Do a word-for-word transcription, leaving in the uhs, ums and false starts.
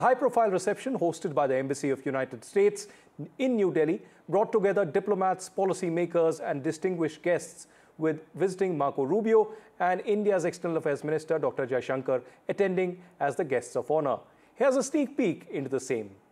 High-profile reception hosted by the Embassy of United States in New Delhi brought together diplomats, policymakers and distinguished guests, with visiting Marco Rubio and India's External Affairs Minister Doctor Jaishankar attending as the guests of honor. Here's a sneak peek into the same.